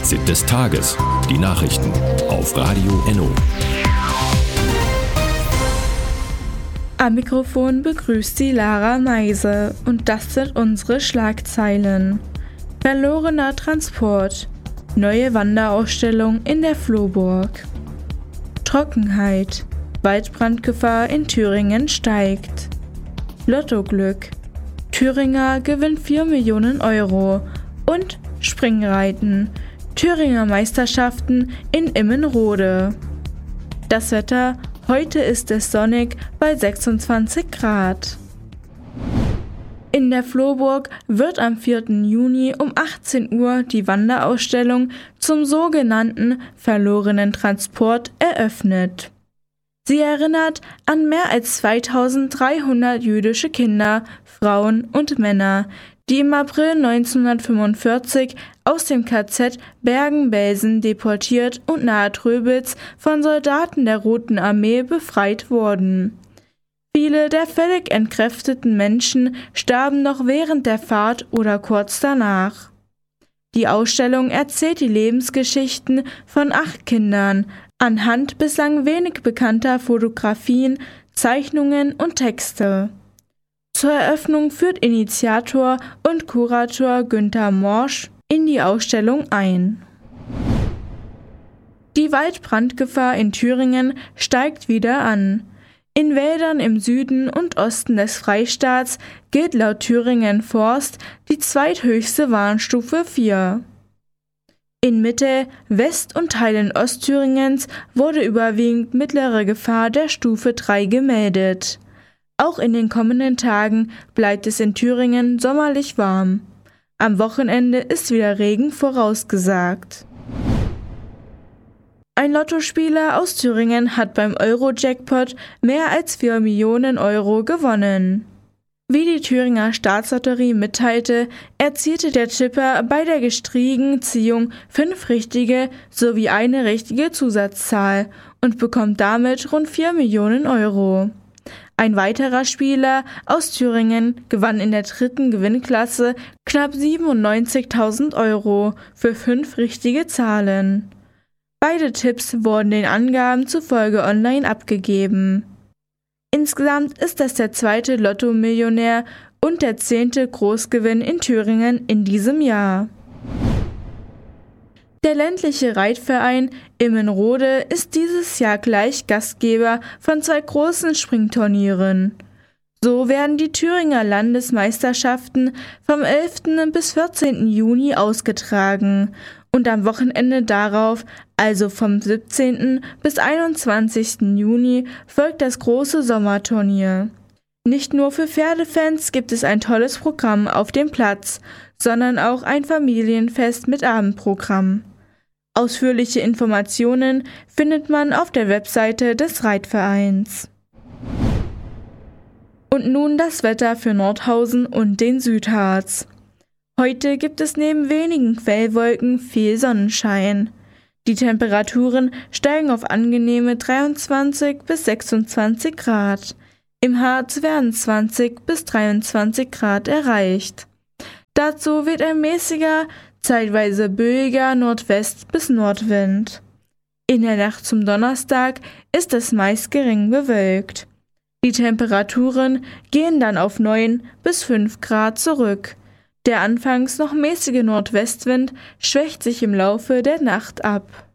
Fazit des Tages. Die Nachrichten auf Radio Enno. Am Mikrofon begrüßt sie Lara Meise und das sind unsere Schlagzeilen. Verlorener Transport. Neue Wanderausstellung in der Flohburg. Trockenheit. Waldbrandgefahr in Thüringen steigt. Lottoglück. Thüringer gewinnt 4 Millionen Euro. Und Springreiten. Thüringer Meisterschaften in Immenrode. Das Wetter. Heute ist es sonnig bei 26 Grad. In der Flohburg wird am 4. Juni um 18 Uhr die Wanderausstellung zum sogenannten verlorenen Transport eröffnet. Sie erinnert an mehr als 2300 jüdische Kinder, Frauen und Männer, die im April 1945 aus dem KZ Bergen-Belsen deportiert und nahe Tröbitz von Soldaten der Roten Armee befreit wurden. Viele der völlig entkräfteten Menschen starben noch während der Fahrt oder kurz danach. Die Ausstellung erzählt die Lebensgeschichten von 8 Kindern anhand bislang wenig bekannter Fotografien, Zeichnungen und Texte. Zur Eröffnung führt Initiator und Kurator Günther Morsch in die Ausstellung ein. Die Waldbrandgefahr in Thüringen steigt wieder an. In Wäldern im Süden und Osten des Freistaats gilt laut Thüringen Forst die zweithöchste Warnstufe 4. In Mitte, West- und Teilen Ostthüringens wurde überwiegend mittlere Gefahr der Stufe 3 gemeldet. Auch in den kommenden Tagen bleibt es in Thüringen sommerlich warm. Am Wochenende ist wieder Regen vorausgesagt. Ein Lottospieler aus Thüringen hat beim Euro-Jackpot mehr als 4 Millionen Euro gewonnen. Wie die Thüringer Staatslotterie mitteilte, erzielte der Tipper bei der gestrigen Ziehung 5 richtige sowie eine richtige Zusatzzahl und bekommt damit rund 4 Millionen Euro. Ein weiterer Spieler aus Thüringen gewann in der 3. Gewinnklasse knapp 97.000 Euro für 5 richtige Zahlen. Beide Tipps wurden den Angaben zufolge online abgegeben. Insgesamt ist das der 2. Lotto-Millionär und der 10. Großgewinn in Thüringen in diesem Jahr. Der ländliche Reitverein Immenrode ist dieses Jahr gleich Gastgeber von 2 großen Springturnieren. So werden die Thüringer Landesmeisterschaften vom 11. bis 14. Juni ausgetragen und am Wochenende darauf, also vom 17. bis 21. Juni, folgt das große Sommerturnier. Nicht nur für Pferdefans gibt es ein tolles Programm auf dem Platz, sondern auch ein Familienfest mit Abendprogramm. Ausführliche Informationen findet man auf der Webseite des Reitvereins. Und nun das Wetter für Nordhausen und den Südharz. Heute gibt es neben wenigen Quellwolken viel Sonnenschein. Die Temperaturen steigen auf angenehme 23 bis 26 Grad. Im Harz werden 20 bis 23 Grad erreicht. Dazu weht ein mäßiger, zeitweise böiger Nordwest- bis Nordwind. In der Nacht zum Donnerstag ist es meist gering bewölkt. Die Temperaturen gehen dann auf 9 bis 5 Grad zurück. Der anfangs noch mäßige Nordwestwind schwächt sich im Laufe der Nacht ab.